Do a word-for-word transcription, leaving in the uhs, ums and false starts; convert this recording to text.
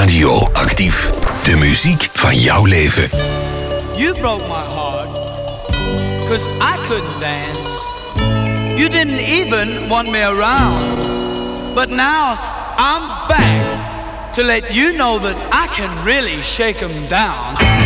Radioactief. De muziek van jouw leven. You broke my heart, cause I couldn't dance. You didn't even want me around. But now I'm back to let you know that I can really shake 'em down.